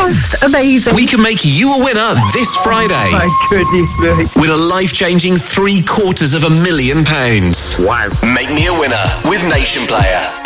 Just amazing. We can make you a winner this Friday. My goodness me. With a life-changing £750,000. Wow. Make me a winner with Nation Player.